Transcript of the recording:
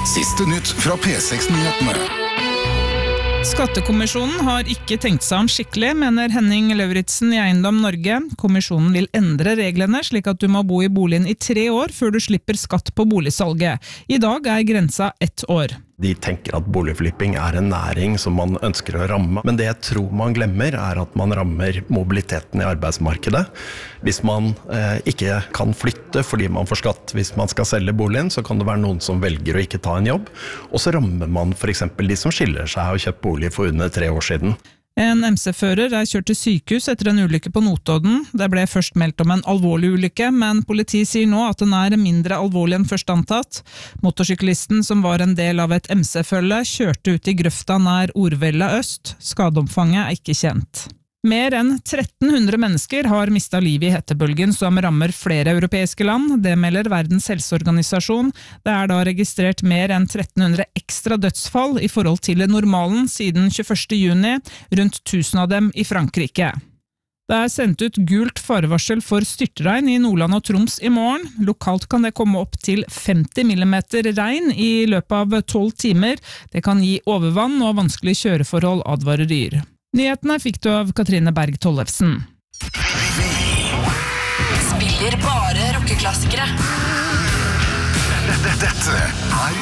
Siste nytt fra P6-nyhetene. Skattekommisjonen har ikke tenkt seg om skikkelig, mener Henning Løvritsen i Eiendom Norge. Kommisjonen vil endre reglene slik at du må bo i boligen i 3 år før du slipper skatt på boligsalget. I dag er grensa 1 år. De tenker at boligflipping er en næring som man ønsker å ramme, men det jeg tror man glemmer er at man rammer mobiliteten i arbeidsmarkedet. Hvis man ikke kan flytte fordi man får skatt hvis man skal selge boligen, så kan det være noen som velger å ikke ta en jobb, og så rammer man for eksempel de som skiller seg og kjøpt bolig for under 3 år siden. En MC-fører er kjørt til sykehus etter en ulykke på Notodden. Det ble først meldt om en alvorlig ulykke, men politiet sier nå at den er mindre alvorlig enn først antatt. Motorsyklisten, som var en del av et MC-følge, kjørte ut i grøfta nær Orvella øst. Skadeomfanget er ikke kjent. Mer enn 1300 mennesker har mistet livet i hettebølgen som rammer flere europeiske land. Det melder Verdens helseorganisasjon. Det er da registrert mer enn 1300 ekstra dødsfall i forhold til normalen siden 21. juni, rundt 1000 av dem i Frankrike. Det er sendt ut gult farevarsel for styrtregn i Nordland og Troms i morgen. Lokalt kan det komme opp til 50 mm regn i løpet av 12 timer. Det kan gi overvann og vanskelige kjøreforhold, advarer Yr. Nyhetene fikk du av Katrine Berg Tollefsen. Spiller bare rockeklassikere. Dette er